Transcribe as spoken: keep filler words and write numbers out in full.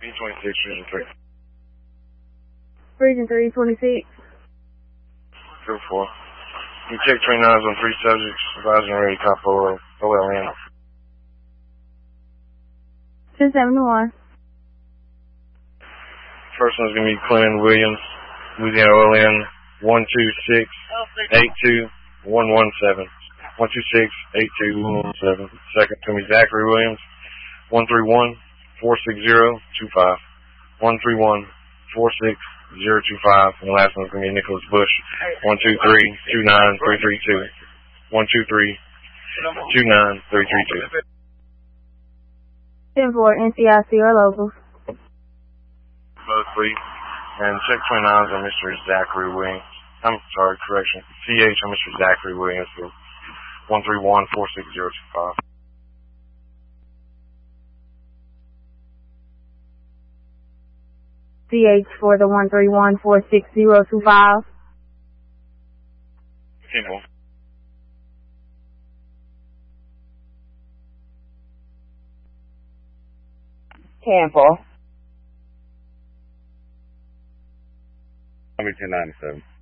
twenty-six, Region three. Region three, twenty-six. Two four. You check twenty-nines on three subjects, advising ready, cop O L N. ten seventy-one. First one's going to be Clinton Williams, Louisiana O L N, one two six, eight two, one one seven. one two six, eight two, one one seven. Second to me, Zachary Williams, one three one, four six zero, two five. one three one, four six zero two five. And the last one's going to be Nicholas Bush, one two three, two nine, three three two. one two three, two nine, three three two. ten four, N C I C or locals. Both, please. And check twenty-nines on Mister Zachary Williams. I'm sorry, correction. C H on Mister Zachary Williams for one three one, four six zero two five. C H for the one three one, four six zero two five. Simple. Campbell. ten ninety-seven.